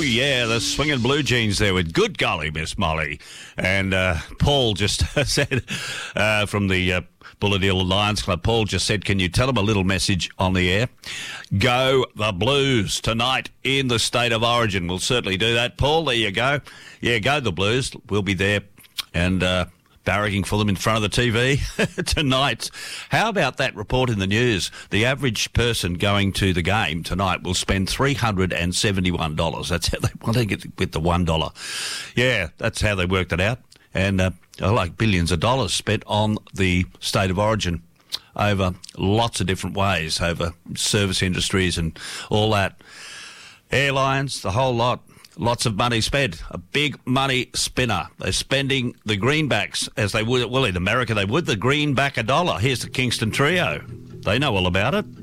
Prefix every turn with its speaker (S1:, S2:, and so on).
S1: Oh, yeah, the swinging blue jeans there with Good Golly, Miss Molly. And Paul just said from the Bulladale Lions Club, Paul just said, can you tell him a little message on the air? Go the Blues tonight in the State of Origin. We'll certainly do that, Paul. There you go. Yeah, go the Blues. We'll be there and barracking for them in front of the TV tonight. How about that report in the news? The average person going to the game tonight will spend $371. That's how they want to get with the $1. Yeah, that's how they worked it out. And like billions of dollars spent on the State of Origin over lots of different ways, over service industries and all that. Airlines, the whole lot. Lots of money spent. A big money spinner. They're spending the greenbacks as they would, well, in America they would, the greenback $1. Here's the Kingston Trio. They know all about it.